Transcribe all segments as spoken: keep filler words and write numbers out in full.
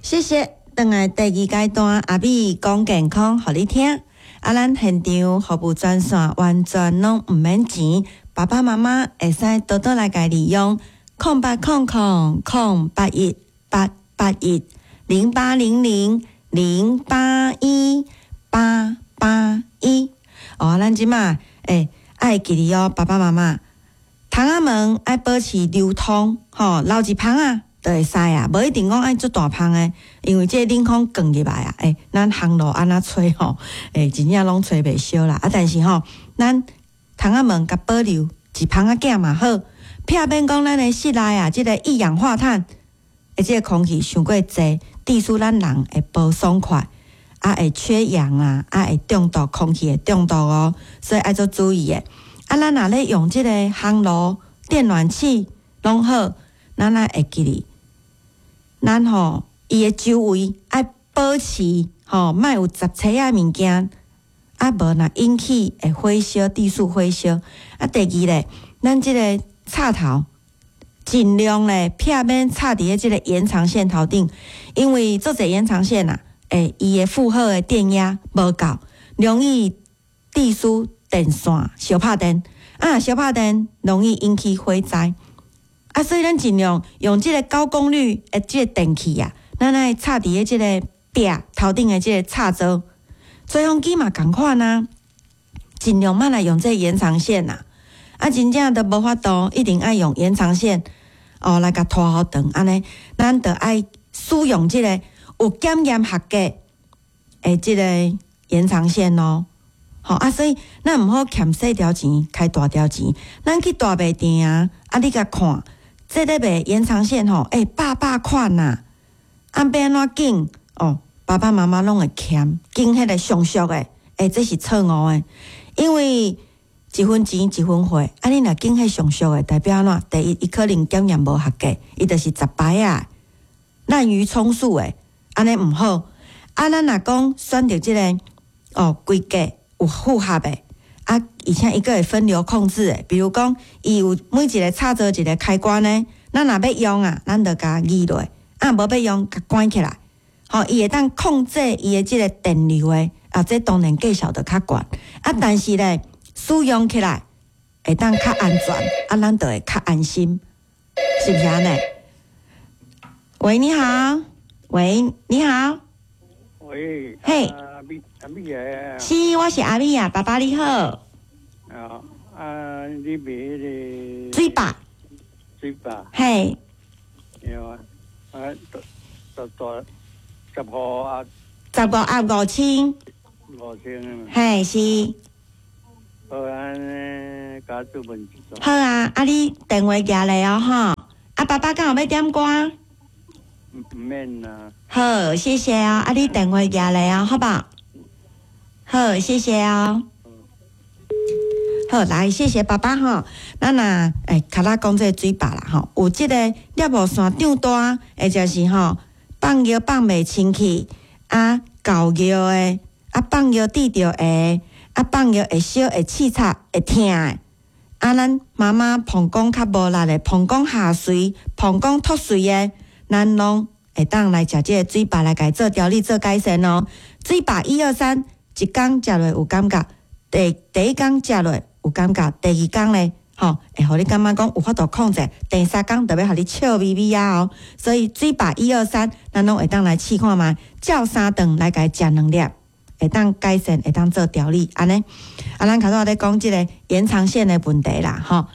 谢谢。等来第二阶段，阿美讲健康，互你听。啊，咱现场服务专线完全拢毋免钱，爸爸妈妈会使多多来家利用。空八空空空八一八八一零八零零零八一八八一。哦，咱即马诶，爱记哩哦，爸爸妈妈，窗仔门爱保持流通，吼，留一芳啊。就会使啊，无一定讲爱做大芳诶，因为这冷风灌入来啊，诶、欸，咱烘炉安那吹吼，诶、欸，真正拢吹袂烧啦。啊，但是吼，咱窗仔门甲保留一芳仔囝嘛好，避免讲咱诶室内啊，即、這个一氧化碳，诶，即个空气伤过济，致使咱人会无爽快，啊，会缺氧啊，啊，会中毒，空气会中毒哦，所以爱做注意诶。啊，咱若咧用即个烘炉、电暖气拢好，咱爱会记哩。咱吼，伊诶周围爱保持吼，莫有杂七仔物件，啊无若引起会火烧、致使火烧。啊，第二咧，咱即个插头尽量咧避免插伫咧即个延长线头顶，因为做者延长线啊，诶，伊诶负荷诶电压无够，容易致使电线烧拍电，啊，烧拍电容易引起火灾。啊，所以咱尽量用即个高功率诶，即个电器啊，咱爱插伫诶即个壁头顶诶即个插座，吹风机嘛共款啊，尽量莫来用这延长线呐。啊，真正都无法度，一定爱用延长线哦来甲拖好长，安尼咱着爱使用即个有检验合格诶即个延长线咯。好啊，所以咱毋好欠细条钱开大条钱，咱去大卖店啊，啊你甲看。这咧卖延长线吼，诶、欸，百百款呐，按要安怎紧哦？爸爸妈妈拢会欠，紧迄个上俗诶，诶、欸，这是错误诶，因为一分钱一分货，啊，你若紧迄上俗诶，代表安怎？第一，伊可能检验无合格，伊就是杂牌啊，滥竽充数诶，安尼毋好。啊，咱若讲选择即、这个哦，规格有符合诶。啊，而且伊个会分流控制诶，比如讲，伊有每一个插座一个开关呢，咱若要用啊，咱着甲移落，啊，无要用，甲关起来。吼，伊会当控制伊诶即个电流诶，啊，这当然计数着较悬，啊，但是咧，使用起来会当较安全，啊，咱着会较安心，是不是安尼？喂，你好，喂，你好， 喂， 嘿。 阿美阿美爷， 是，我是阿美啊，爸爸你好。 啊啊，你买个水坝， 水坝， 嘿， 有啊，啊，十十大十号啊， 十五啊五千， 五千啊， 嘿是， 好安尼，加做问题。 好啊，啊你电话寄来哦吼，啊爸爸敢有要点歌？ 唔唔免啦。 好，谢谢哦，啊你电话寄来哦，好不好？好，谢谢哦。好，来，谢谢爸爸吼。咱啊，诶，卡拉讲这个水坝啦吼，有即个猎物线长大，或者是吼放药放袂清气，啊，搞药诶，啊，放药滴着会，啊，放药会烧会刺插会痛诶。啊，咱妈妈膀胱较无力诶，膀胱下垂、膀胱脱水诶，咱拢会当来食即个水坝来家做调理、做改善哦。水坝一二三。一工食落有感觉，第第一工食落有感觉，第二工咧，吼，会互你感觉讲有法度控制，第三工特别互你笑眯眯啊哦。所以水坝一二三，咱拢会当来试看觅，照三顿来家食两粒，会当改善，会当做调理，安尼。啊，咱头拄咧讲即个延长线的问题啦，吼。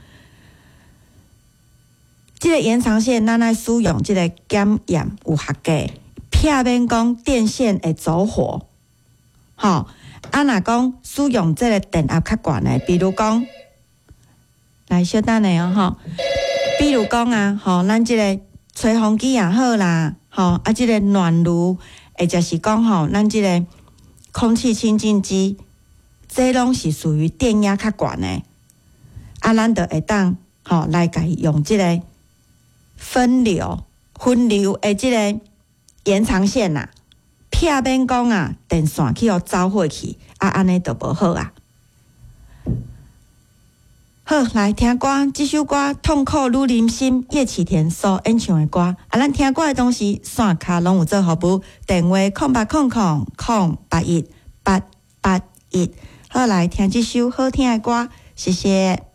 即个延长线，咱爱使用即个检验有合格，避免讲电线会走火。吼，啊，若讲使用即个电压较悬诶，比如讲，来小等下哦吼，比如讲啊，吼，咱即个吹风机也好啦，吼，啊，即个暖炉，或者是讲吼，咱即个空气清净机，这拢是属于电压较悬诶，啊，咱就会当吼来家用即个分流、分流诶，即个延长线呐、啊。避免讲啊，电线去互走火去，啊，安尼就无好啊。 好，来听歌，这首歌《痛苦女人心》叶启田所演唱的歌。啊，咱听歌的同时，线卡拢有做服务，电话空八空空空八一八八一。好，来听这首好听的歌，谢谢。